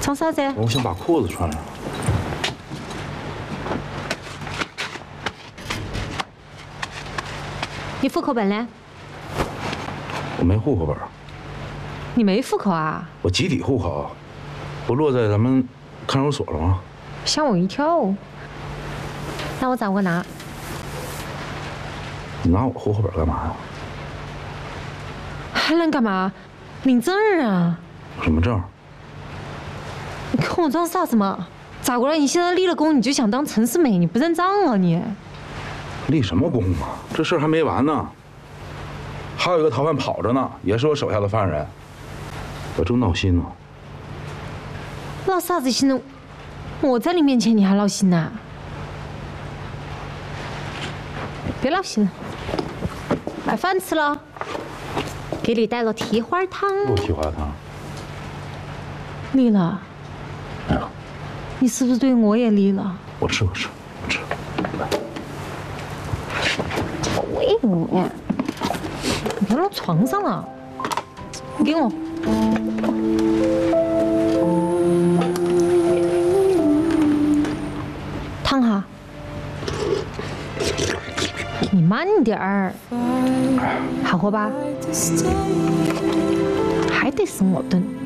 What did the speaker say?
装啥子？ 我想把裤子穿上。 你户口本呢？ 我没户口本。 你没户口啊？ 我集体户口，不落在咱们看守所了吗？ 吓我一跳。那我找个拿。 你拿我户口本干嘛呀？ 还能干嘛？领证啊！ 什么证？ 你看我装啥子嘛？咋过来？你现在立了功，你就想当陈世美？你不认账啊你？ 立什么功啊？这事儿还没完呢。还有一个逃犯跑着呢，也是我手下的犯人。我正闹心呢。 闹啥子心呢？我在你面前你还闹心呐？别闹心了，买饭吃了，给你带了蹄花汤。 又蹄花汤。 离了？ 没有。 你是不是对我也离了？ 我吃。 喂你！你别落床上了，你给我。烫哈。你慢点儿，好喝吧？还得是我炖。